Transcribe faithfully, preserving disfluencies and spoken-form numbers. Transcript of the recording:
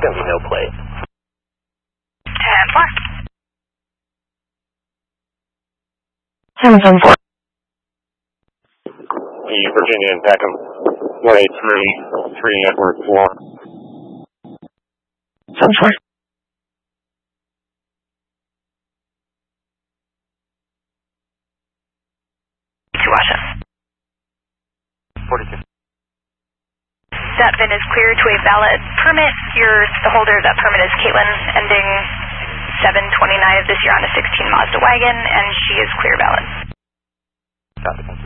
going to be no plate. ten four. seven seven four. The Virginia and Peckham, one eight three, three Edward four. seven four. To Russia. forty-two. That V I N is clear to a valid permit. You're the holder of that permit is Caitlin, ending seven twenty-nine of this year on a sixteen Mazda wagon, and she is clear valid. Copy.